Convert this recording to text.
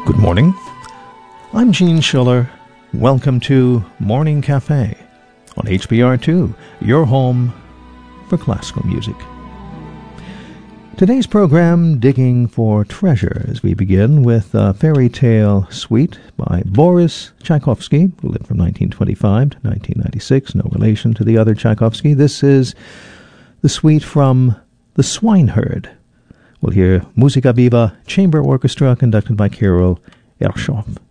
Good morning. I'm Gene Schiller. Welcome to Morning Cafe on HBR2, your home for classical music. Today's program, digging for treasure, as we begin with a fairy tale suite by Boris Tchaikovsky, who lived from 1925 to 1996, no relation to the other Tchaikovsky. This is the suite from The Swineherd. We'll hear Musica Viva Chamber Orchestra conducted by Kirill Ershov.